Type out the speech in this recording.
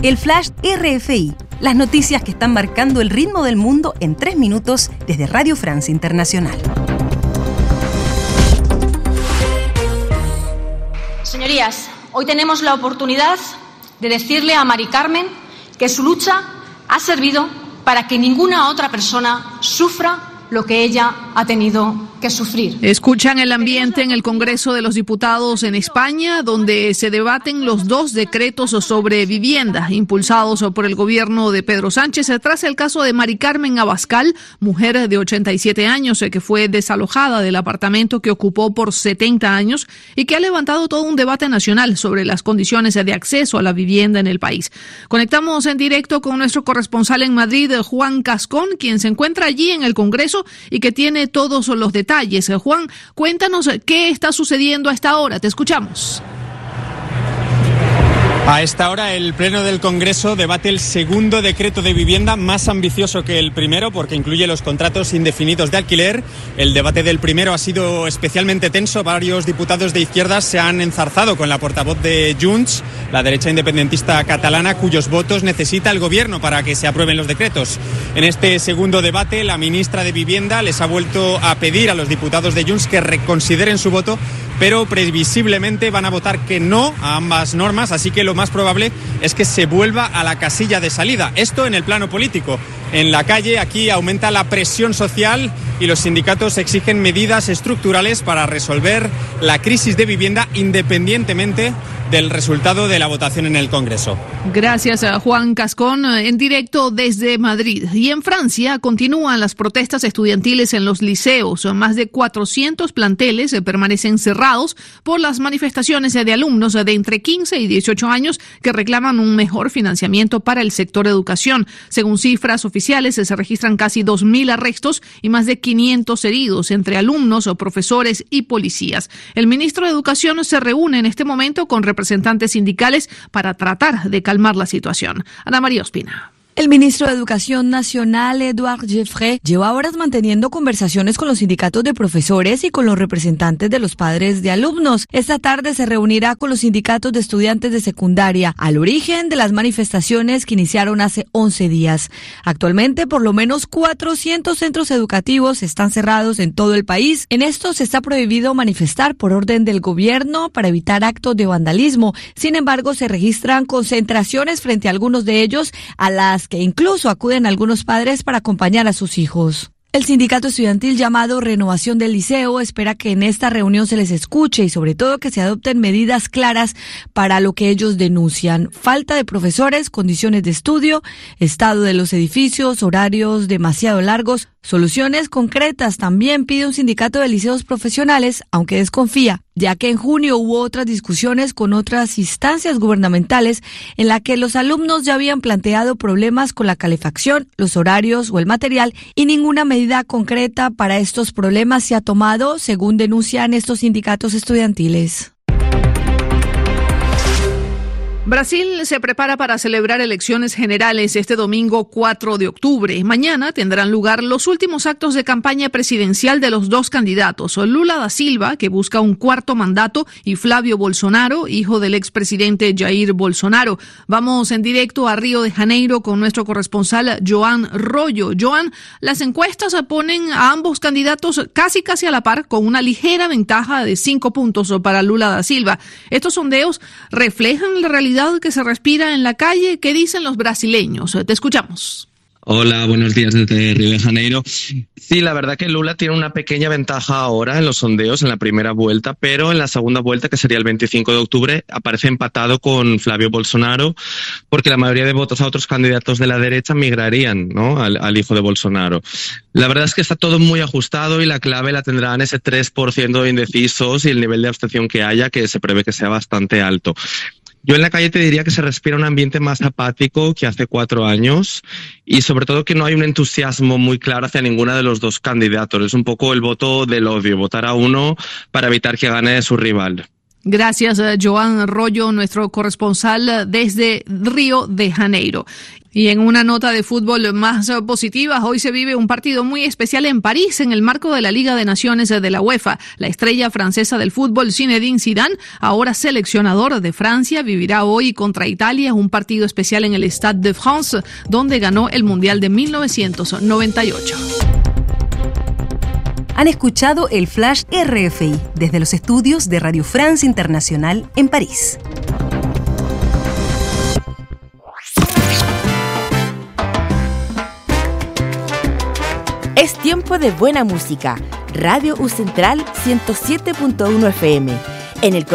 El Flash RFI, las noticias que están marcando el ritmo del mundo en 3 minutos desde Radio France Internacional. Señorías, hoy tenemos la oportunidad de decirle a Mari Carmen que su lucha ha servido para que ninguna otra persona sufra lo que ella ha tenido que sufrir. Escuchan el ambiente en el Congreso de los Diputados en España, donde se debaten los 2 decretos sobre vivienda impulsados por el gobierno de Pedro Sánchez tras el caso de Mari Carmen Abascal, mujer de 87 años que fue desalojada del apartamento que ocupó por 70 años y que ha levantado todo un debate nacional sobre las condiciones de acceso a la vivienda en el país. Conectamos en directo con nuestro corresponsal en Madrid, Juan Cascón, quien se encuentra allí en el Congreso y que tiene todos los detalles. Juan, cuéntanos qué está sucediendo a esta hora. Te escuchamos. A esta hora el Pleno del Congreso debate el segundo decreto de vivienda, más ambicioso que el primero porque incluye los contratos indefinidos de alquiler. El debate del primero ha sido especialmente tenso. Varios diputados de izquierdas se han enzarzado con la portavoz de Junts, la derecha independentista catalana, cuyos votos necesita el gobierno para que se aprueben los decretos. En este segundo debate, la ministra de Vivienda les ha vuelto a pedir a los diputados de Junts que reconsideren su voto, pero previsiblemente van a votar que no a ambas normas, así que lo más probable es que se vuelva a la casilla de salida. Esto en el plano político. En la calle, aquí aumenta la presión social y los sindicatos exigen medidas estructurales para resolver la crisis de vivienda independientemente del resultado de la votación en el Congreso. Gracias a Juan Cascón, en directo desde Madrid. Y en Francia continúan las protestas estudiantiles en los liceos. Más de 400 planteles permanecen cerrados por las manifestaciones de alumnos de entre 15 y 18 años que reclaman un mejor financiamiento para el sector educación. Según cifras oficiales, se registran casi 2.000 arrestos y más de 500 heridos entre alumnos, profesores y policías. El ministro de Educación se reúne en este momento con representantes sindicales para tratar de calmar la situación. Ana María Ospina. El ministro de Educación Nacional, Édouard Geoffrey, lleva horas manteniendo conversaciones con los sindicatos de profesores y con los representantes de los padres de alumnos. Esta tarde se reunirá con los sindicatos de estudiantes de secundaria, al origen de las manifestaciones que iniciaron hace 11 días. Actualmente, por lo menos 400 centros educativos están cerrados en todo el país. En estos está prohibido manifestar por orden del gobierno para evitar actos de vandalismo. Sin embargo, se registran concentraciones frente a algunos de ellos, a las que incluso acuden algunos padres para acompañar a sus hijos. El sindicato estudiantil llamado Renovación del Liceo espera que en esta reunión se les escuche y sobre todo que se adopten medidas claras para lo que ellos denuncian: falta de profesores, condiciones de estudio, estado de los edificios, horarios demasiado largos. Soluciones concretas también pide un sindicato de liceos profesionales, aunque desconfía, ya que en junio hubo otras discusiones con otras instancias gubernamentales en la que los alumnos ya habían planteado problemas con la calefacción, los horarios o el material, y ninguna medida concreta para estos problemas se ha tomado, según denuncian estos sindicatos estudiantiles. Brasil se prepara para celebrar elecciones generales este domingo 4 de octubre. Mañana tendrán lugar los últimos actos de campaña presidencial de los 2 candidatos, Lula da Silva, que busca un 4º mandato, y Flávio Bolsonaro, hijo del expresidente Jair Bolsonaro. Vamos en directo a Río de Janeiro con nuestro corresponsal Joan Rollo. Joan, las encuestas ponen a ambos candidatos casi a la par, con una ligera ventaja de 5 puntos para Lula da Silva. ¿Estos sondeos reflejan la realidad que se respira en la calle? ¿Qué dicen los brasileños? Te escuchamos. Hola, buenos días desde Río de Janeiro. Sí, la verdad que Lula tiene una pequeña ventaja ahora en los sondeos en la primera vuelta, pero en la segunda vuelta, que sería el 25 de octubre, aparece empatado con Flávio Bolsonaro, porque la mayoría de votos a otros candidatos de la derecha migrarían, ¿no?, al hijo de Bolsonaro. La verdad es que está todo muy ajustado y la clave la tendrán ese 3% de indecisos y el nivel de abstención que haya, que se prevé que sea bastante alto. Yo en la calle te diría que se respira un ambiente más apático que hace 4 años y sobre todo que no hay un entusiasmo muy claro hacia ninguno de los 2 candidatos. Es un poco el voto del odio, votar a uno para evitar que gane su rival. Gracias, Joan Rollo, nuestro corresponsal desde Río de Janeiro. Y en una nota de fútbol más positiva, hoy se vive un partido muy especial en París en el marco de la Liga de Naciones de la UEFA. La estrella francesa del fútbol, Zinedine Zidane, ahora seleccionador de Francia, vivirá hoy contra Italia un partido especial en el Stade de France, donde ganó el Mundial de 1998. Han escuchado el Flash RFI desde los estudios de Radio France Internacional en París. Es tiempo de buena música. Radio U Central 107.1 FM. En el